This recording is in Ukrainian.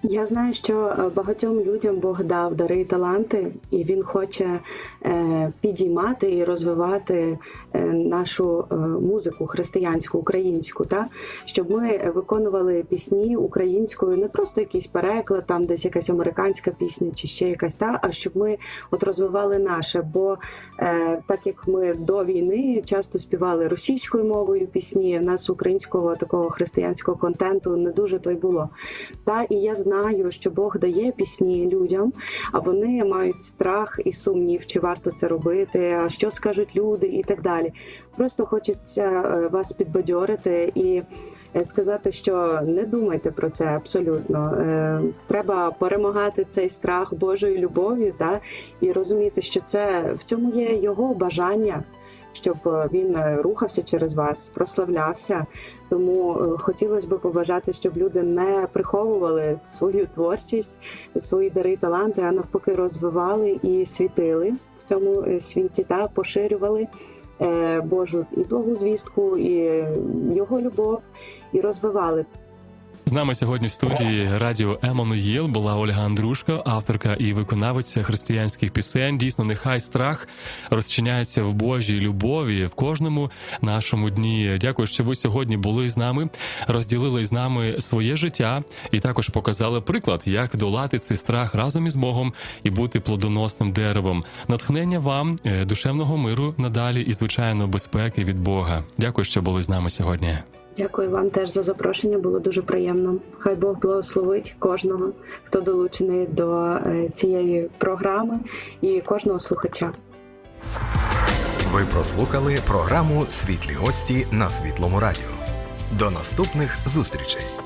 Я знаю, що багатьом людям Бог дав дари і таланти, і Він хоче підіймати і розвивати нашу музику християнську, українську, та? Щоб ми виконували пісні українською, не просто якийсь переклад, там десь якась американська пісня чи ще якась, та? А щоб ми от розвивали наше. Бо так як ми до війни часто співали російською мовою пісні, в нас українського такого християнського контенту не дуже то й було. Та? І я знаю, що Бог дає пісні людям, а вони мають страх і сумнів, чи варто це робити, а що скажуть люди і так далі. Просто хочеться вас підбадьорити і сказати, що не думайте про це абсолютно. Треба перемагати цей страх Божою любов'ю, та, і розуміти, що це в цьому є його бажання, щоб він рухався через вас, прославлявся. Тому хотілося б побажати, щоб люди не приховували свою творчість, свої дари і таланти, а навпаки розвивали і світили в цьому світі, та поширювали Божу і благу звістку, і його любов, і розвивали. З нами сьогодні в студії радіо Еммануїл була Ольга Андрушко, авторка і виконавиця християнських пісень. Дійсно, нехай страх розчиняється в Божій любові в кожному нашому дні. Дякую, що ви сьогодні були з нами, розділили з нами своє життя і також показали приклад, як долати цей страх разом із Богом і бути плодоносним деревом. Натхнення вам, душевного миру надалі і, звичайно, безпеки від Бога. Дякую, що були з нами сьогодні. Дякую вам теж за запрошення, було дуже приємно. Хай Бог благословить кожного, хто долучений до цієї програми, і кожного слухача. Ви прослухали програму «Світлі гості» на Світлому радіо. До наступних зустрічей!